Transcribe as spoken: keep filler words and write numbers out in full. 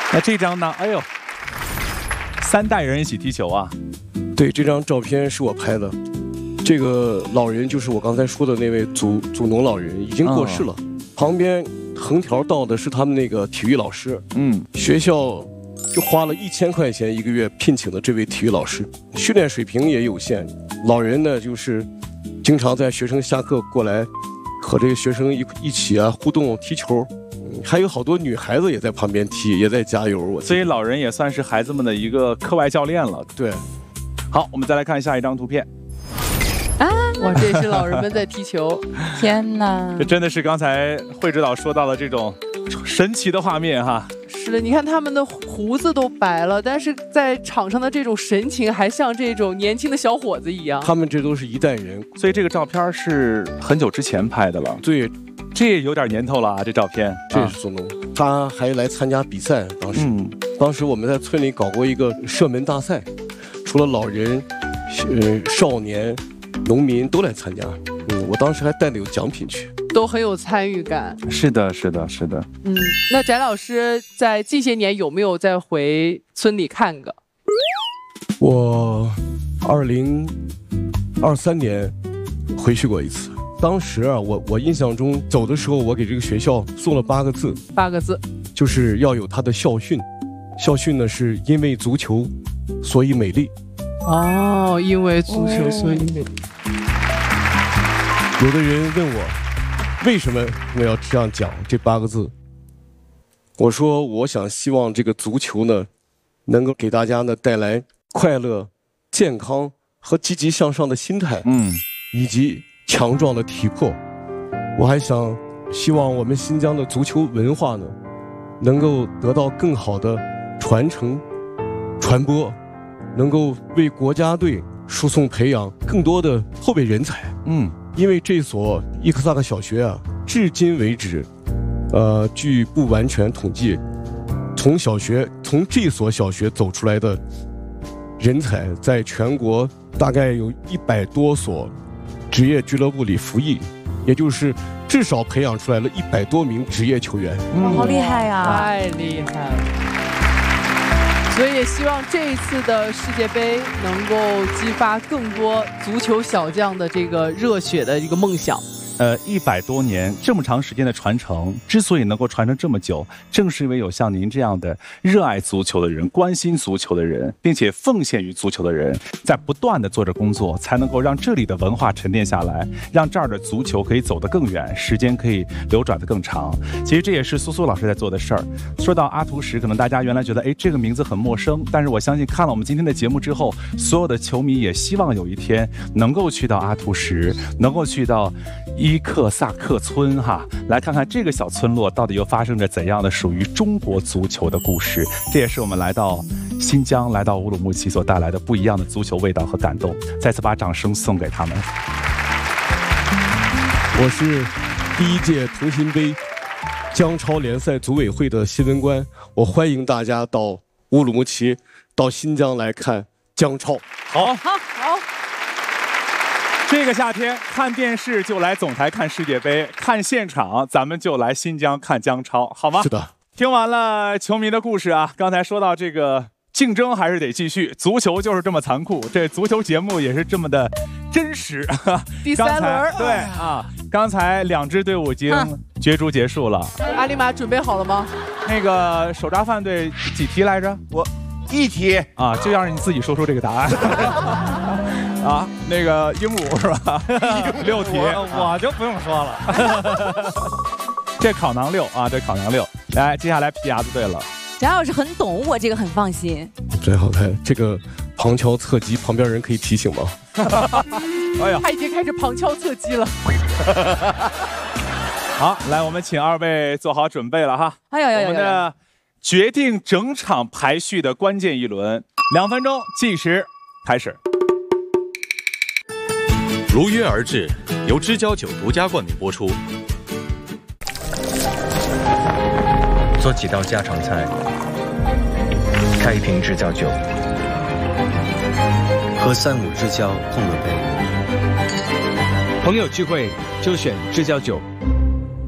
那这张呢？哎呦，三代人一起踢球啊！ 对，这张照片是我拍的。这个老人就是我刚才说的那位祖祖农老人，已经过世了。哦、旁边横条道的是他们那个体育老师。嗯，学校就花了一千块钱一个月聘请的这位体育老师，训练水平也有限。老人呢，就是经常在学生下课过来，和这个学生一一起啊互动踢球。嗯，还有好多女孩子也在旁边踢，也在加油。我所以老人也算是孩子们的一个课外教练了。 对， 好，我们再来看下一张图片。 啊，哇，这是老人们在踢球！天哪， 这真的是刚才慧指导说到了这种神奇的画面哈。 是的，你看他们的胡子都白了，但是在场上的这种神情还像这种年轻的小伙子一样。 他们这都是一代人， 所以这个照片是很久之前拍的了。 对， 这也有点年头了啊，这照片。 这是祖农，他还来参加比赛。当时，嗯、当时我们在村里搞过一个射门大赛，除了老人、呃少年、农民都来参加。嗯，我当时还带了有奖品去。 都很有参与感。 是的，是的，是的。 嗯，那翟老师在近些年有没有再回村里看个？ 我二零二三年回去过一次。当时啊，我我印象中走的时候，我给这个学校送了八个字。 八个字， 就是要有他的校训。校训呢，是因为足球，所以美丽。 哦，因为足球，所以美丽。 有的人问我。为什么我要这样讲这八个字？我说，我想希望这个足球呢，能够给大家呢带来快乐、健康和积极向上的心态，嗯，以及强壮的体魄。我还想希望我们新疆的足球文化呢，能够得到更好的传承、传播，能够为国家队输送培养更多的后备人才，嗯。因为这所伊克萨克小学啊，至今为止，呃，据不完全统计，从小学从这所小学走出来的人才，在全国大概有一百多所职业俱乐部里服役，也就是至少培养出来了一百多名职业球员。 嗯，好厉害呀！ 太厉害了！所以也希望这一次的世界杯能够激发更多足球小将的这个热血的一个梦想。 呃，一百多年这么长时间的传承，之所以能够传承这么久，正是因为有像您这样的热爱足球的人、关心足球的人，并且奉献于足球的人，在不断的做着工作，才能够让这里的文化沉淀下来，让这儿的足球可以走得更远，时间可以流转得更长。其实这也是苏苏老师在做的事儿。说到阿图什，可能大家原来觉得，哎，这个名字很陌生，但是我相信看了我们今天的节目之后，所有的球迷也希望有一天能够去到阿图什，能够去到伊克萨克村哈，来看看这个小村落到底又发生着怎样的属于中国足球的故事。这也是我们来到新疆、来到乌鲁木齐所带来的不一样的足球味道和感动。再次把掌声送给他们。 我是第一届同心杯江超联赛组委会的新闻官，我欢迎大家到乌鲁木齐、到新疆来看江超。 好，好，好。这个夏天看电视就来总台看世界杯，看现场咱们就来新疆看江超，好吗？ 是的。 听完了球迷的故事啊，刚才说到这个竞争还是得继续，足球就是这么残酷，这足球节目也是这么的真实。 第三轮， 对啊，刚才两支队伍已经角逐结束了。 阿里玛准备好了吗？ 那个手抓饭队几题来着？ 我一题啊，就让你自己说出这个答案。啊，那个鹦鹉是吧？六题， 我, 我就不用说了。 这考囊六啊，这考囊六。来，接下来皮牙子队了。 翟老师很懂我，这个很放心。 真好看，这个旁敲侧击，旁边人可以提醒吗？ 哎呀，他已经开始旁敲侧击了。 好，来，我们请二位做好准备了哈。 哎呀呀呀！ 我们的决定整场排序的关键一轮，两分钟计时开始。 如约而至，由知交酒独家冠名播出。 做几道家常菜，开一瓶知交酒， 喝三五知交碰了杯。 朋友聚会就选知交酒。